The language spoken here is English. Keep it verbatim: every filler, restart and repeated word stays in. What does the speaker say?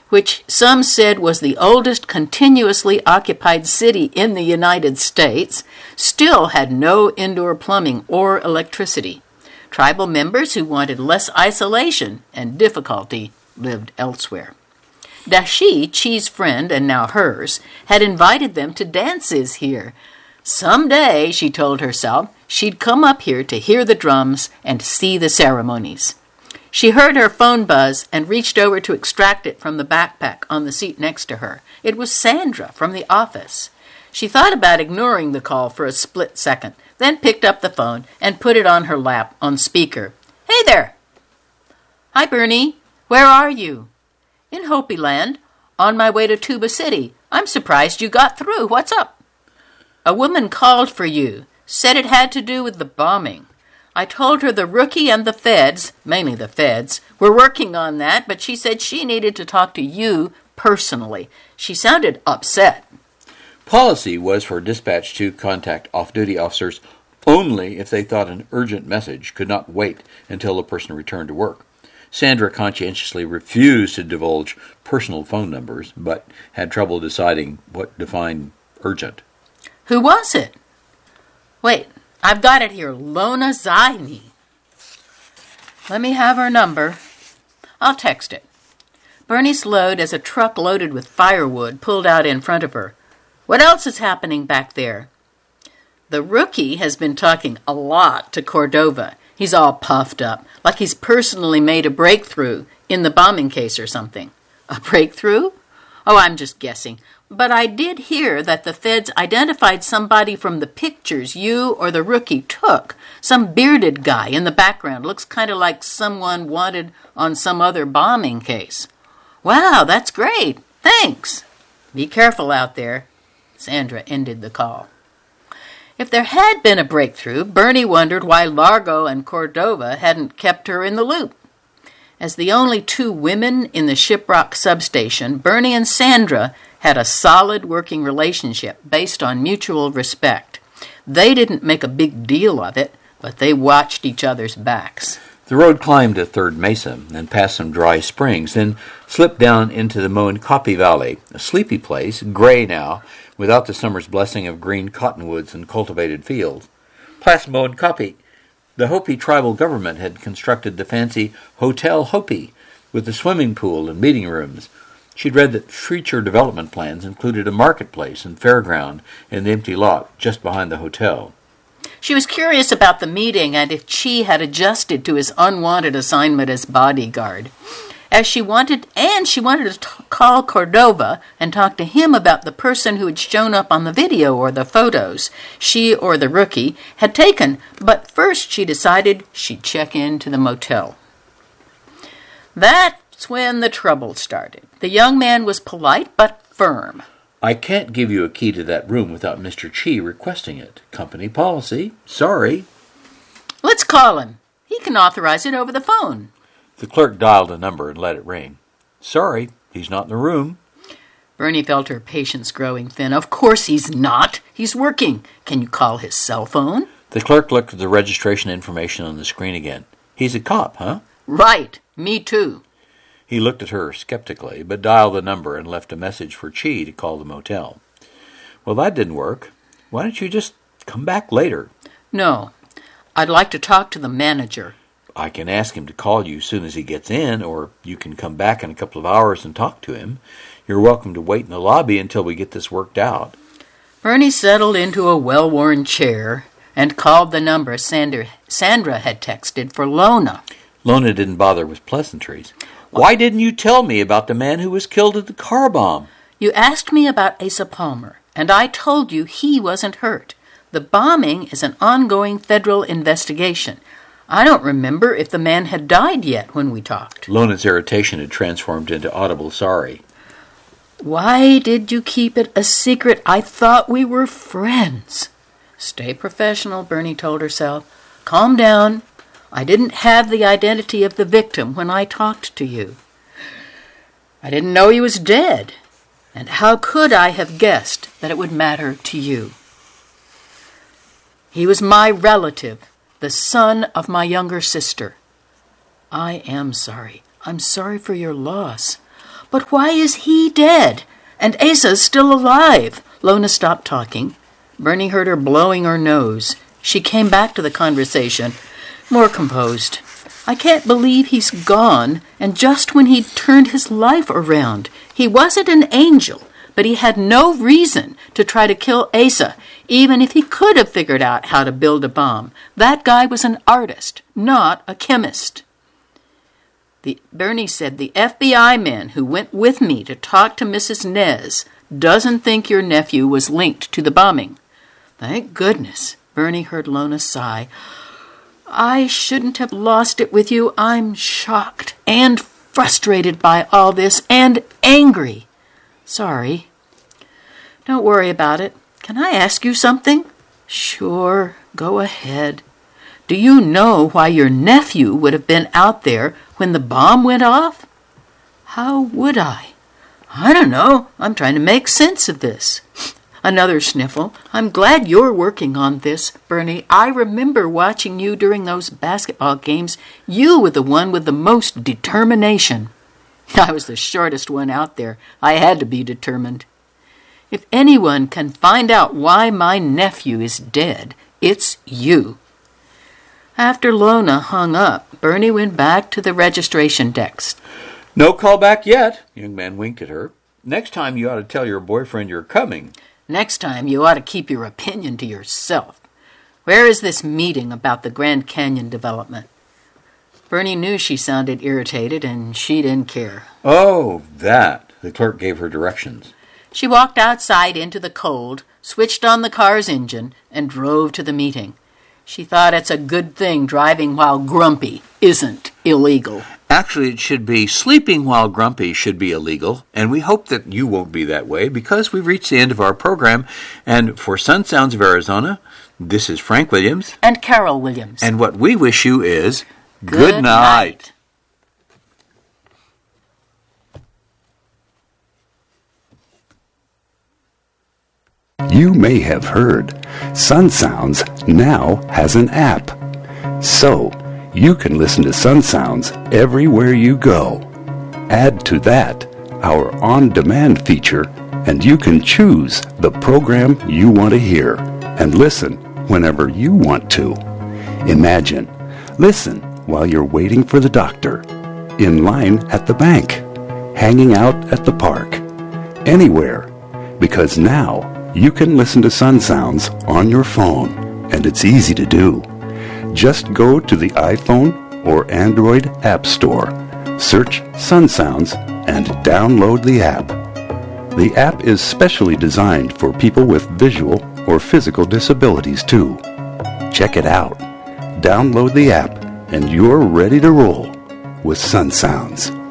which some said was the oldest continuously occupied city in the United States, still had no indoor plumbing or electricity. Tribal members who wanted less isolation and difficulty lived elsewhere. Dashi, Chi's friend and now hers, had invited them to dances here. Someday, she told herself, she'd come up here to hear the drums and see the ceremonies. She heard her phone buzz and reached over to extract it from the backpack on the seat next to her. It was Sandra from the office. She thought about ignoring the call for a split second, then picked up the phone and put it on her lap on speaker. "Hey there." "Hi, Bernie. Where are you?" "In Hopi Land, on my way to Tuba City. I'm surprised you got through. What's up?" "A woman called for you, said it had to do with the bombing. I told her the rookie and the feds, mainly the feds, were working on that, but she said she needed to talk to you personally. She sounded upset." Policy was for dispatch to contact off-duty officers only if they thought an urgent message could not wait until the person returned to work. Sandra conscientiously refused to divulge personal phone numbers, but had trouble deciding what defined urgent. "Who was it?" "Wait, I've got it here. Lona Zaini." "Let me have her number. I'll text it." Bernie slowed as a truck loaded with firewood pulled out in front of her. "What else is happening back there?" "The rookie has been talking a lot to Cordova. He's all puffed up, like he's personally made a breakthrough in the bombing case or something." "A breakthrough?" "Oh, I'm just guessing. But I did hear that the feds identified somebody from the pictures you or the rookie took. Some bearded guy in the background. Looks kind of like someone wanted on some other bombing case." "Wow, that's great. Thanks." "Be careful out there." Sandra ended the call. If there had been a breakthrough, Bernie wondered why Largo and Cordova hadn't kept her in the loop. As the only two women in the Shiprock substation, Bernie and Sandra had a solid working relationship based on mutual respect. They didn't make a big deal of it, but they watched each other's backs. The road climbed a third mesa and passed some dry springs, then slipped down into the Moenkopi Valley, a sleepy place, gray now, without the summer's blessing of green cottonwoods and cultivated fields. Past Moenkopi, the Hopi tribal government had constructed the fancy Hotel Hopi, with a swimming pool and meeting rooms. She'd read that future development plans included a marketplace and fairground in the empty lot just behind the hotel. She was curious about the meeting and if Chi had adjusted to his unwanted assignment as bodyguard. As she wanted, and she wanted to t- call Cordova and talk to him about the person who had shown up on the video or the photos she or the rookie had taken, but first she decided she'd check into the motel. That's when the trouble started. The young man was polite but firm. "I can't give you a key to that room without Mister Chi requesting it. Company policy. Sorry." "Let's call him. He can authorize it over the phone." The clerk dialed a number and let it ring. "Sorry, he's not in the room." Bernie felt her patience growing thin. "Of course he's not. He's working. Can you call his cell phone?" The clerk looked at the registration information on the screen again. "He's a cop, huh?" "Right. Me too." He looked at her skeptically, but dialed the number and left a message for Chi to call the motel. "Well, that didn't work. Why don't you just come back later?" "No. I'd like to talk to the manager." "I can ask him to call you as soon as he gets in, or you can come back in a couple of hours and talk to him. You're welcome to wait in the lobby until we get this worked out." Bernie settled into a well-worn chair and called the number Sandra, Sandra had texted for Lona. Lona didn't bother with pleasantries. "Why didn't you tell me about the man who was killed at the car bomb?" "You asked me about Asa Palmer, and I told you he wasn't hurt. The bombing is an ongoing federal investigation. I don't remember if the man had died yet when we talked." Lona's irritation had transformed into audible sorry. "Why did you keep it a secret? I thought we were friends." "Stay professional," Bernie told herself. "Calm down. I didn't have the identity of the victim when I talked to you. I didn't know he was dead. And how could I have guessed that it would matter to you? He was my relative, the son of my younger sister. I am sorry. I'm sorry for your loss. But why is he dead? And Asa's still alive. Lona stopped talking. Bernie heard her blowing her nose. She came back to the conversation, more composed. I can't believe he's gone, and just when he'd turned his life around. He wasn't an angel, but he had no reason to try to kill Asa, even if he could have figured out how to build a bomb. That guy was an artist, not a chemist. The, Bernie said the F B I man who went with me to talk to Missus Nez doesn't think your nephew was linked to the bombing. Thank goodness, Bernie heard Lona sigh. I shouldn't have lost it with you. I'm shocked and frustrated by all this and angry. Sorry. Don't worry about it. Can I ask you something? Sure, go ahead. Do you know why your nephew would have been out there when the bomb went off? How would I? I don't know. I'm trying to make sense of this. Another sniffle. I'm glad you're working on this, Bernie. I remember watching you during those basketball games. You were the one with the most determination. I was the shortest one out there. I had to be determined. If anyone can find out why my nephew is dead, it's you. After Lona hung up, Bernie went back to the registration desk. No call back yet. Young man winked at her. Next time you ought to tell your boyfriend you're coming. Next time you ought to keep your opinion to yourself. Where is this meeting about the Grand Canyon development? Bernie knew she sounded irritated, and she didn't care. Oh, that. The clerk gave her directions. She walked outside into the cold, switched on the car's engine, and drove to the meeting. She thought it's a good thing driving while grumpy isn't illegal. Actually, it should be sleeping while grumpy should be illegal, and we hope that you won't be that way because we've reached the end of our program. And for Sun Sounds of Arizona, this is Frank Williams. And Carol Williams. And what we wish you is good, good night. night. You may have heard Sun Sounds now has an app. So, you can listen to Sun Sounds everywhere you go. Add to that our on-demand feature, and you can choose the program you want to hear and listen whenever you want to. Imagine, listen while you're waiting for the doctor, in line at the bank, hanging out at the park, anywhere, because now you can listen to Sun Sounds on your phone, and it's easy to do. Just go to the iPhone or Android App Store, search Sun Sounds, and download the app. The app is specially designed for people with visual or physical disabilities too. Check it out. Download the app, and you're ready to roll with Sun Sounds.